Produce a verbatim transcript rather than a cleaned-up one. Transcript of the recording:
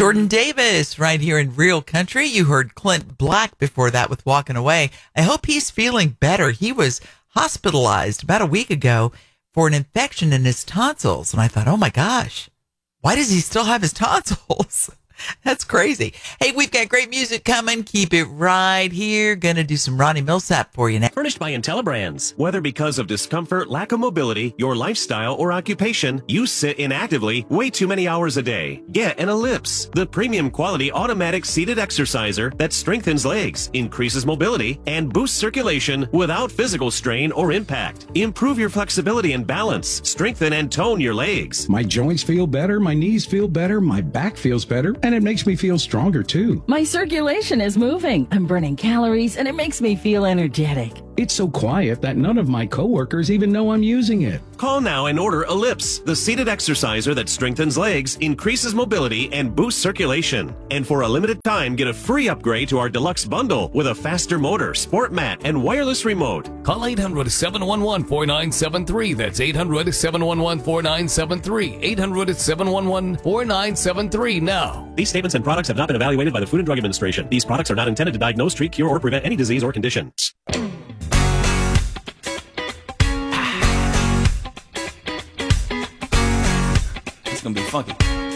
Jordan Davis right here in Real Country. You heard Clint Black before that with Walking Away. I hope he's feeling better. He was hospitalized about a week ago for an infection in his tonsils. And I thought, oh my gosh, why does he still have his tonsils? That's crazy. Hey, we've got great music coming. Keep it right here. Gonna do some Ronnie Millsap for you now. Furnished by IntelliBrands. Whether because of discomfort, lack of mobility, your lifestyle, or occupation, you sit inactively way too many hours a day. Get an Ellipse, the premium quality automatic seated exerciser that strengthens legs, increases mobility, and boosts circulation without physical strain or impact. Improve your flexibility and balance. Strengthen and tone your legs. My joints feel better, my knees feel better, my back feels better, and it makes me feel stronger too. My circulation is moving. I'm burning calories, and it makes me feel energetic. It's so quiet that none of my coworkers even know I'm using it. Call now and order Ellipse, the seated exerciser that strengthens legs, increases mobility, and boosts circulation. And for a limited time, get a free upgrade to our deluxe bundle with a faster motor, sport mat, and wireless remote. Call eight hundred, seven one one, four nine seven three. That's eight hundred, seven one one, four nine seven three. eight hundred, seven one one, four nine seven three now. These statements and products have not been evaluated by the Food and Drug Administration. These products are not intended to diagnose, treat, cure, or prevent any disease or condition. It's gonna be funky.